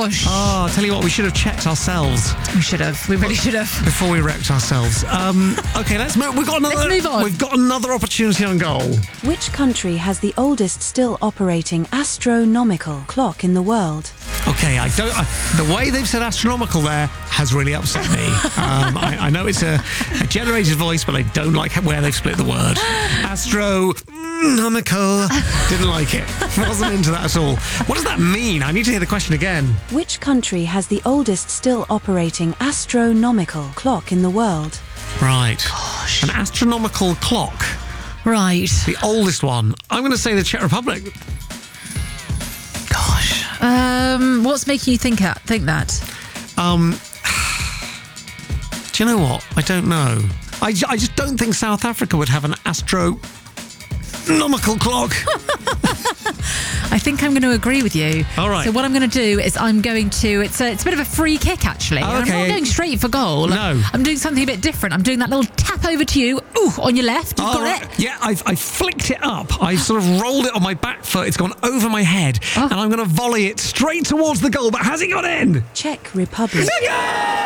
gosh. Oh, I'll tell you what, we should have checked ourselves. We should have. We really should have. Before we wrecked ourselves. Okay, let's move. Let's move on. We've got another opportunity on goal. Which country has the oldest still operating astronomical clock in the world? Okay, the way they've said astronomical there has really upset me. I know it's a generated voice, but I don't like where they've split the word. Astronomical. Didn't like it. Wasn't into that at all. What does that mean? I need to hear the question again. Which country has the oldest still operating astronomical clock in the world? Right. Gosh. An astronomical clock. Right. The oldest one. I'm going to say the Czech Republic. Gosh. What's making you think that? Do you know what? I don't know. I just don't think South Africa would have an astronomical clock. I think I'm going to agree with you. All right. So what I'm going to do is it's a bit of a free kick, actually. Oh, okay. I'm not going straight for goal. No. I'm doing something a bit different. I'm doing that little tap over to you, on your left. You've got right. it. Yeah, I flicked it up. I sort of rolled it on my back foot. It's gone over my head. And I'm going to volley it straight towards the goal. But has it got in? Czech Republic. Yeah!